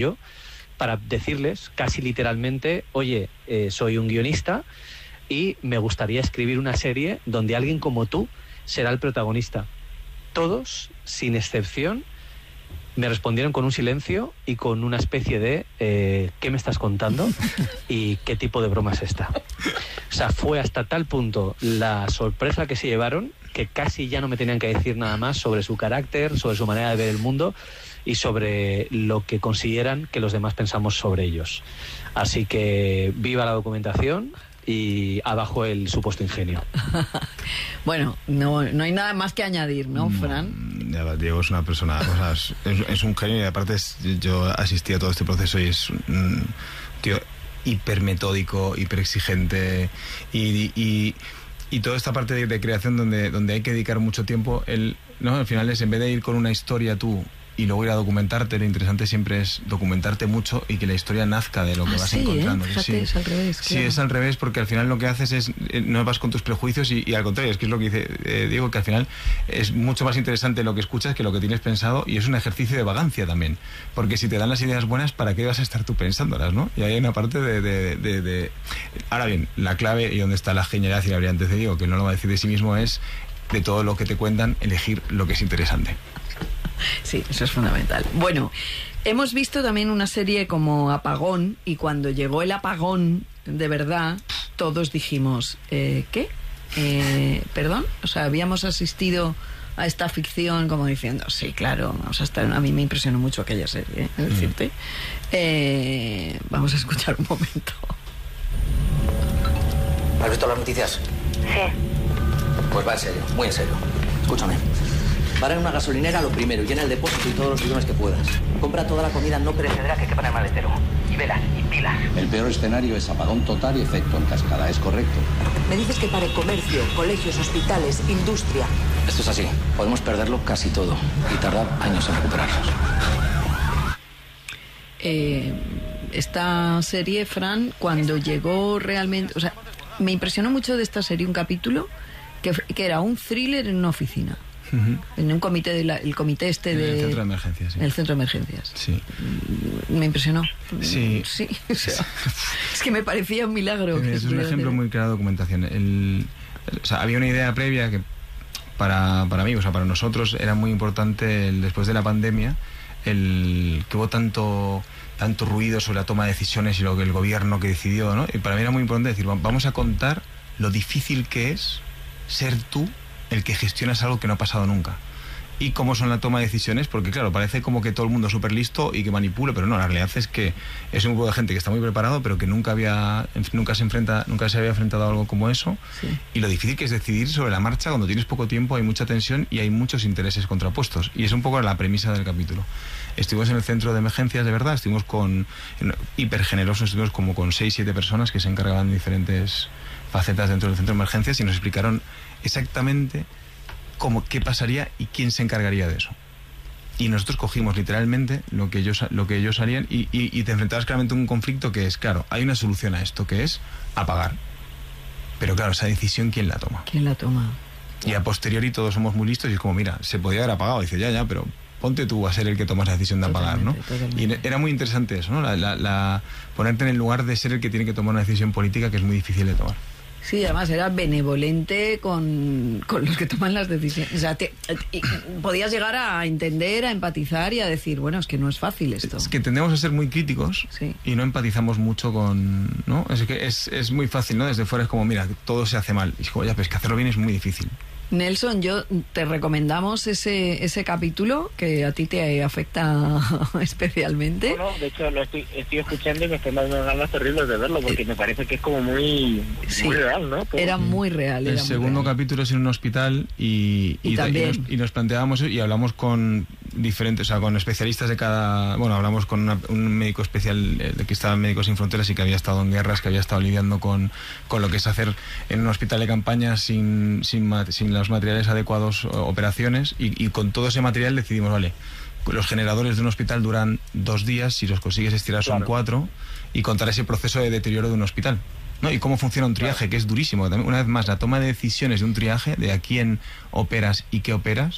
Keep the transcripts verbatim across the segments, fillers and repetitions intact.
yo, para decirles casi literalmente, oye, eh, soy un guionista y me gustaría escribir una serie donde alguien como tú será el protagonista. Todos, sin excepción, me respondieron con un silencio y con una especie de eh, ¿qué me estás contando? ¿Y qué tipo de broma es esta? O sea, fue hasta tal punto la sorpresa que se llevaron que casi ya no me tenían que decir nada más sobre su carácter, sobre su manera de ver el mundo y sobre lo que consideran que los demás pensamos sobre ellos. Así que viva la documentación y abajo el supuesto ingenio. Bueno, no, no hay nada más que añadir, ¿no, Fran? Ya, Diego es una persona, o sea, es, es un genio y aparte es, yo asistí a todo este proceso y es un tío hiper metódico, hiper exigente y, y, y toda esta parte de, de creación donde, donde hay que dedicar mucho tiempo, él, ¿no? Al final es, en vez de ir con una historia tú y luego ir a documentarte, lo interesante siempre es documentarte mucho y que la historia nazca de lo que ah, vas sí, encontrando. ¿eh? Fíjate, sí, es al revés. Sí, claro. es al revés porque al final lo que haces es, no vas con tus prejuicios y, y al contrario, es que es lo que dice eh, Diego, que al final es mucho más interesante lo que escuchas que lo que tienes pensado y es un ejercicio de vagancia también, porque si te dan las ideas buenas, ¿para qué vas a estar tú pensándolas, no? Y hay una parte de... de, de, de... Ahora bien, la clave y donde está la genialidad y la brillantez de Diego, que no lo va a decir de sí mismo, es de todo lo que te cuentan, elegir lo que es interesante. Sí, eso es fundamental. Bueno, hemos visto también una serie como Apagón y cuando llegó el apagón de verdad, todos dijimos, eh, ¿qué? Eh, ¿Perdón? O sea, habíamos asistido a esta ficción como diciendo, sí, claro, vamos a estar... A mí me impresionó mucho aquella serie, ¿eh? Es decirte. Mm. Eh, vamos a escuchar un momento. ¿Has visto las noticias? Sí. Pues va en serio, muy en serio. Escúchame. Para en una gasolinera lo primero, llena el depósito y todos los bidones que puedas. Compra toda la comida no perecedera que quepa en el maletero. Y velas, y pilas. El peor escenario es apagón total y efecto en cascada, ¿es correcto? Me dices que para el comercio, colegios, hospitales, industria. Esto es así. Podemos perderlo casi todo y tardar años en recuperarnos. Eh, esta serie, Fran, cuando llegó realmente... O sea, me impresionó mucho de esta serie un capítulo que, que era un thriller en una oficina. Uh-huh. En un comité, de la, el comité este de... El centro de emergencias, sí. El centro de emergencias. Sí. Me impresionó. Sí. Sí, o sea, es que me parecía un milagro. Sí, es un ejemplo muy claro de documentación. El, o sea, había una idea previa que para, para mí, o sea, para nosotros era muy importante el, después de la pandemia, el que hubo tanto... tanto ruido sobre la toma de decisiones y lo que el gobierno que decidió, ¿no? Y para mí era muy importante decir, vamos a contar lo difícil que es ser tú el que gestionas algo que no ha pasado nunca. Y cómo son la toma de decisiones, porque claro, parece como que todo el mundo es súper listo y que manipula, pero no, la realidad es que es un grupo de gente que está muy preparado, pero que nunca había nunca se enfrenta nunca se había enfrentado a algo como eso. Sí. Y lo difícil que es decidir sobre la marcha cuando tienes poco tiempo, hay mucha tensión y hay muchos intereses contrapuestos. Y es un poco la premisa del capítulo. Estuvimos en el centro de emergencias, de verdad, estuvimos con hiper generosos, estuvimos como con seis, siete personas que se encargaban de diferentes facetas dentro del centro de emergencias y nos explicaron exactamente cómo, qué pasaría y quién se encargaría de eso. Y nosotros cogimos literalmente lo que ellos, lo que ellos harían y, y, y te enfrentabas claramente a un conflicto que es, claro, hay una solución a esto, que es apagar. Pero claro, esa decisión, ¿quién la toma? ¿Quién la toma? Y a posteriori todos somos muy listos y es como, mira, se podía haber apagado. Y dice, ya, ya, pero ponte tú a ser el que tomas la decisión de apagar, ¿no? Totalmente. Y era muy interesante eso, ¿no? La, la, la, ponerte en el lugar de ser el que tiene que tomar una decisión política que es muy difícil de tomar. Sí, además era benevolente con, con los que toman las decisiones. O sea, te, te, podías llegar a entender, a empatizar y a decir, bueno, es que no es fácil esto. Es que tendemos a ser muy críticos, sí, y no empatizamos mucho con... ¿no? Es que es, es muy fácil, ¿no? Desde fuera es como, mira, todo se hace mal. Y es como, ya, pero es que hacerlo bien es muy difícil. Nelson, yo te recomendamos ese ese capítulo que a ti te afecta especialmente. No, no, de hecho lo estoy, estoy escuchando y me están dando ganas terribles de verlo porque eh, me parece que es como muy, sí, muy real, ¿no? Todo. Era muy real. El era segundo muy real. capítulo es en un hospital y, y, y, también. y, nos, y nos planteábamos y hablamos con diferentes, o sea, con especialistas de cada... Bueno, hablamos con una, un médico especial de que estaba en Médicos Sin Fronteras y que había estado en guerras, que había estado lidiando con, con lo que es hacer en un hospital de campaña sin, sin, sin los materiales adecuados operaciones y, y con todo ese material decidimos, vale, los generadores de un hospital duran dos días, si los consigues estirar son claro. cuatro, y contar ese proceso de deterioro de un hospital, ¿no? Y cómo funciona un triaje, claro, que es durísimo. También, una vez más, la toma de decisiones de un triaje, de a quién operas y qué operas,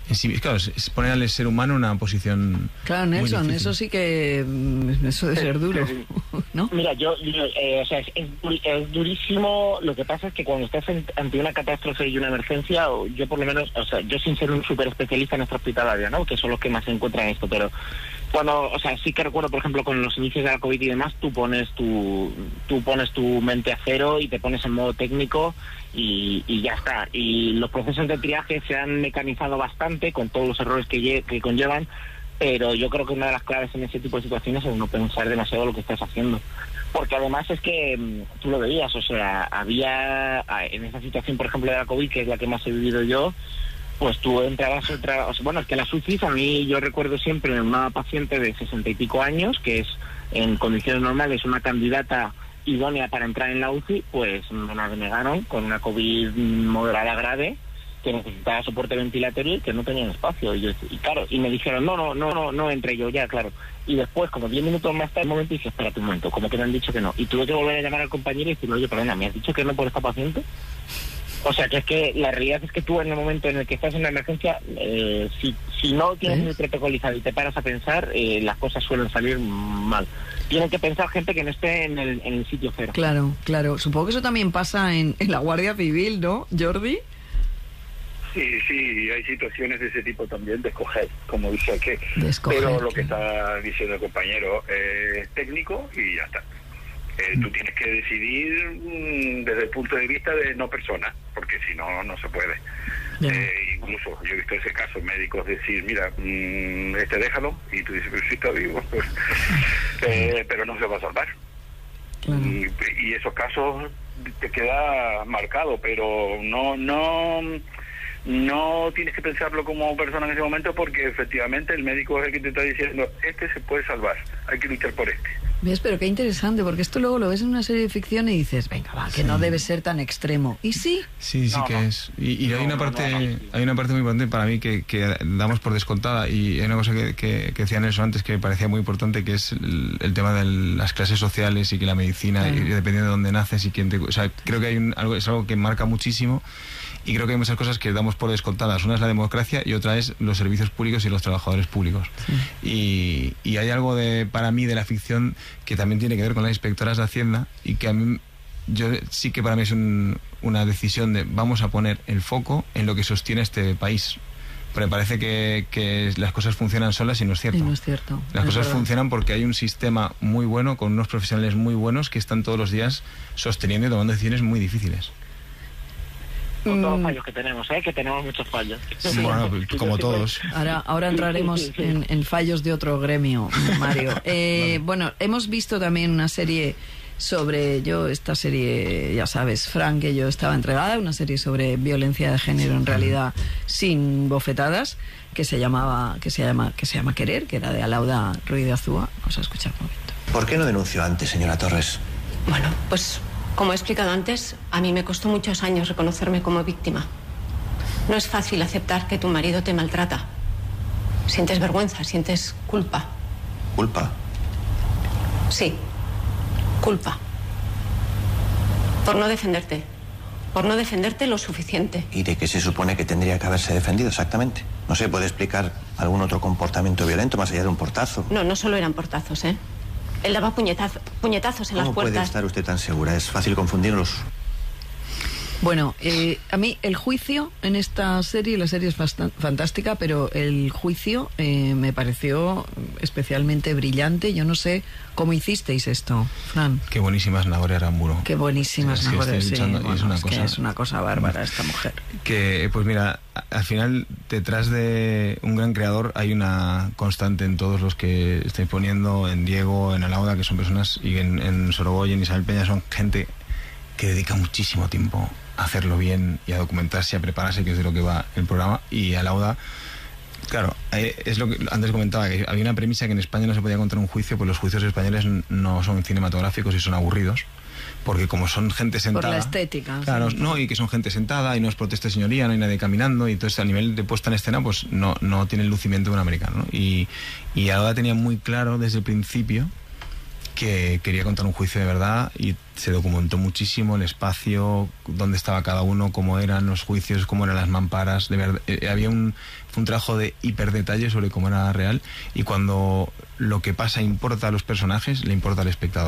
en sí, claro, es, es poner al ser humano en una posición. Claro, Nelson, eso sí que. Eso debe ser duro, ¿no? Mira, yo, yo eh, o sea, es, es, es durísimo. Lo que pasa es que cuando estás en, ante una catástrofe y una emergencia, o yo por lo menos, o sea, yo sin ser un súper especialista en nuestra hospitalaria, ¿no? Que son los que más se encuentran en esto, pero cuando, o sea, sí que recuerdo, por ejemplo, con los inicios de la COVID y demás, tú pones tu, tú pones tu mente a cero y te pones en modo técnico y, y ya está. Y los procesos de triaje se han mecanizado bastante con todos los errores que, lle- que conllevan, pero yo creo que una de las claves en ese tipo de situaciones es no pensar demasiado lo que estás haciendo. Porque además es que mmm, tú lo veías, o sea, había en esa situación, por ejemplo, de la COVID, que es la que más he vivido yo, pues tú entrabas otra, o sea, bueno, es que las U C Is, a mí yo recuerdo siempre una paciente de sesenta y pico años, que es en condiciones normales una candidata idónea para entrar en la U C I, pues me la denegaron con una COVID moderada grave, que necesitaba soporte ventilatorio y que no tenían espacio. Y, yo, y claro, y me dijeron, no, no, no, no, no entre yo ya, claro. Y después, como diez minutos más tarde, un momento, y dije, espérate un momento, como que me han dicho que no. Y tuve que volver a llamar al compañero y decirle, oye, perdona, ¿me has dicho que no por esta paciente? O sea, que es que la realidad es que tú en el momento en el que estás en una emergencia, eh, si, si no tienes muy protocolizado y te paras a pensar, eh, las cosas suelen salir mal. Tienen que pensar gente que no esté en el, en el sitio cero. Claro, claro. Supongo que eso también pasa en, en la Guardia Civil, ¿no, Jordi? Sí, sí, hay situaciones de ese tipo también, de escoger, como dice aquí. De escoger, pero lo que claro. está diciendo el compañero eh, es técnico y ya está. Eh, tú tienes que decidir mmm, desde el punto de vista de no persona, porque si no, no se puede. Eh, incluso yo he visto ese caso, médicos decir, mira, mmm, este déjalo, y tú dices, pero si está vivo, pues, eh, pero no se va a salvar. Claro. Y, y esos casos te queda marcado, pero no, no... No tienes que pensarlo como persona en ese momento, porque efectivamente el médico es el que te está diciendo, este se puede salvar, hay que luchar por este. ¿Ves? Pero qué interesante, porque esto luego lo ves en una serie de ficción y dices, venga, va, que Sí. no debe ser tan extremo. ¿Y sí? Sí, sí No, que no. es. Y, y No, hay una no, parte, no, no. hay una parte muy importante para mí que, que damos por descontada, y hay una cosa que, que, que decía Nelson antes que me parecía muy importante, que es el, el tema de las clases sociales y que la medicina, Claro. y dependiendo de dónde naces y quién te... O sea, creo que hay un, algo, es algo que marca muchísimo. Y creo que hay muchas cosas que damos por descontadas. Una es la democracia y otra es los servicios públicos y los trabajadores públicos. Sí. Y, y hay algo de, para mí, de la ficción que también tiene que ver con las inspectoras de Hacienda, y que a mí, yo sí que para mí es un, una decisión de vamos a poner el foco en lo que sostiene este país. Pero me parece que, que las cosas funcionan solas y no es cierto. Y no es cierto. Las es cosas verdad. funcionan porque hay un sistema muy bueno, con unos profesionales muy buenos que están todos los días sosteniendo y tomando decisiones muy difíciles. Con todos los Mm. fallos que tenemos, ¿eh? Que tenemos muchos fallos. Bueno, como todos. Ahora, ahora entraremos en, en fallos de otro gremio, Mario. Eh, bueno, hemos visto también una serie sobre, yo esta serie, ya sabes, Frank, que yo estaba entregada, una serie sobre violencia de género, en realidad sin bofetadas, que se llamaba, que se llama, que se llama Querer, que era de Alauda Ruiz de Azúa. Vamos a escuchar un momento. ¿Por qué no denunció antes, señora Torres? Bueno, pues como he explicado antes, a mí me costó muchos años reconocerme como víctima. No es fácil aceptar que tu marido te maltrata. Sientes vergüenza, sientes culpa. ¿Culpa? Sí, culpa. Por no defenderte. Por no defenderte lo suficiente. ¿Y de qué se supone que tendría que haberse defendido exactamente? ¿No se puede explicar algún otro comportamiento violento más allá de un portazo? No, no solo eran portazos, ¿eh? Él daba puñetazo- puñetazos en las ¿Cómo puede puertas. estar usted tan segura? Es fácil confundirlos. Bueno, eh, a mí el juicio en esta serie, la serie es bastan- fantástica, pero el juicio eh, me pareció especialmente brillante. Yo no sé cómo hicisteis esto, Fran. Qué buenísima es Nagore Aramburu. Qué buenísimas Es que Nagore, estoy sí, luchando y bueno, es una es que cosa- es una cosa bárbara esta mujer. Que, pues mira, a- al final, detrás de un gran creador hay una constante en todos los que estáis poniendo, en Diego, en Alauda, que son personas, y en, en Sorogoy, en Isabel Peña, son gente que dedica muchísimo tiempo a hacerlo bien y a documentarse, a prepararse, que es de lo que va el programa. Y Alauda, claro, eh, es lo que antes comentaba, que había una premisa que en España no se podía contar un juicio, pues los juicios españoles n- no son cinematográficos y son aburridos, porque como son gente sentada... Por la estética. Claro, sí. no, y que son gente sentada y no es protesta de señoría, no hay nadie caminando, y entonces a nivel de puesta en escena pues no, no tiene el lucimiento de un americano, ¿no? Y, y Alauda tenía muy claro desde el principio que quería contar un juicio de verdad y se documentó muchísimo el espacio, dónde estaba cada uno, cómo eran los juicios, cómo eran las mamparas, de verdad, eh, había un, fue un trabajo de hiperdetalle sobre cómo era real, y cuando lo que pasa importa a los personajes, le importa al espectador.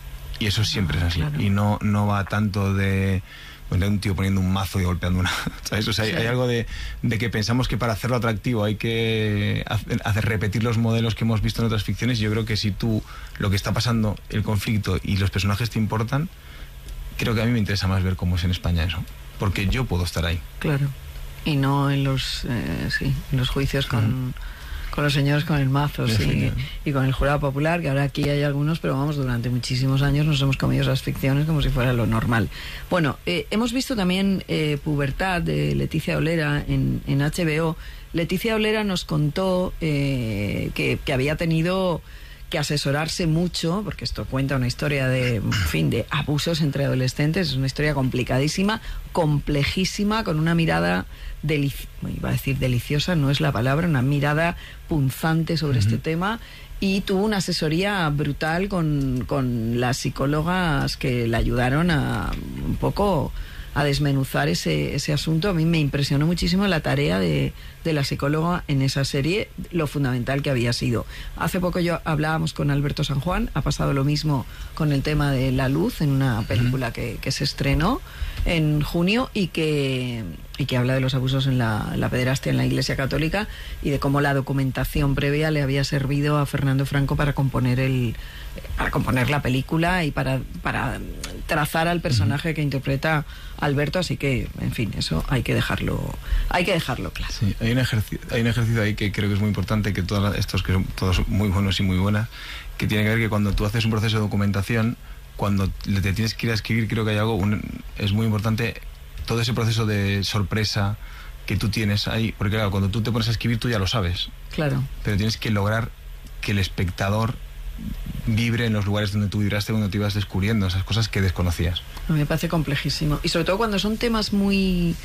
Y eso siempre es así. Claro. Y no, no va tanto de, pues, de un tío poniendo un mazo y golpeando una... ¿sabes? O sea, sí. hay, hay algo de, de que pensamos que para hacerlo atractivo hay que hacer, hacer repetir los modelos que hemos visto en otras ficciones. Yo creo que si tú, lo que está pasando, el conflicto y los personajes te importan, creo que a mí me interesa más ver cómo es en España eso. Porque yo puedo estar ahí. Claro. Y no en los, eh, sí, en los juicios con... Mm. con los señores con el mazo, sí, y con el jurado popular, que ahora aquí hay algunos, pero vamos, durante muchísimos años nos hemos comido esas ficciones como si fuera lo normal. Bueno, eh, hemos visto también eh, Pubertad de Leticia Olera en, en H B O. Leticia Olera nos contó eh, que, que había tenido que asesorarse mucho, porque esto cuenta una historia de, en fin, de abusos entre adolescentes, es una historia complicadísima, complejísima, con una mirada delici- iba a decir deliciosa, no es la palabra, una mirada punzante sobre uh-huh. este tema, y tuvo una asesoría brutal con, con las psicólogas que le ayudaron a un poco a desmenuzar ese, ese asunto. A mí me impresionó muchísimo la tarea de, de la psicóloga en esa serie, lo fundamental que había sido. Hace poco yo hablábamos con Alberto San Juan, ha pasado lo mismo con el tema de La Luz, en una película que, que se estrenó en junio y que, y que habla de los abusos en la, en la pederastia en la Iglesia Católica, y de cómo la documentación previa le había servido a Fernando Franco para componer el para componer la película y para, para trazar al personaje uh-huh. que interpreta Alberto. Así que, en fin, eso hay que dejarlo hay que dejarlo claro. Sí, hay un ejercicio, hay un ejercicio ahí que creo que es muy importante, que todos estos que son todos muy buenos y muy buenas, que tiene que ver que cuando tú haces un proceso de documentación, cuando te tienes que ir a escribir, creo que hay algo, un, es muy importante todo ese proceso de sorpresa que tú tienes ahí, porque claro, cuando tú te pones a escribir tú ya lo sabes. Claro. Pero tienes que lograr que el espectador vibre en los lugares donde tú vibraste, donde te ibas descubriendo esas cosas que desconocías. A mí me parece complejísimo, y sobre todo cuando son temas muy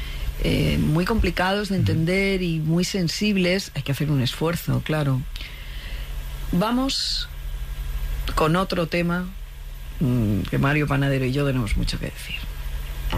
eh, muy complicados de entender y muy sensibles, hay que hacer un esfuerzo, claro. Vamos con otro tema mmm, que Mario Panadero y yo tenemos mucho que decir.